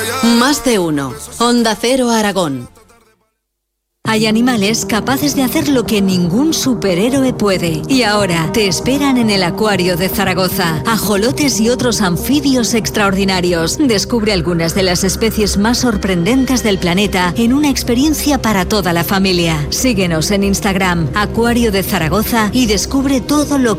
Más de uno. Onda Cero Aragón. Hay animales capaces de hacer lo que ningún superhéroe puede. Y ahora te esperan en el Acuario de Zaragoza. Ajolotes y otros anfibios extraordinarios. Descubre algunas de las especies más sorprendentes del planeta en una experiencia para toda la familia. Síguenos en Instagram, Acuario de Zaragoza, y descubre todo lo